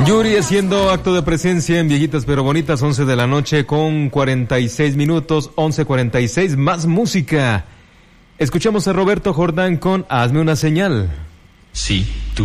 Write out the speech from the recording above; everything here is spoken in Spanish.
Yuri haciendo acto de presencia en Viejitas pero Bonitas, 11 de la noche con 46 minutos, 11:46, más música. Escuchamos a Roberto Jordán con Hazme una señal. Sí, tú